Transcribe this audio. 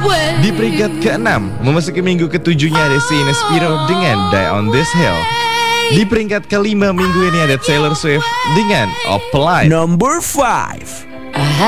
Di peringkat ke-6, memasuki minggu ke-7-nya ada Sheena Spiro dengan Die on This Hill. Di peringkat ke-5 minggu ini ada Taylor Swift dengan Apply. Number 5.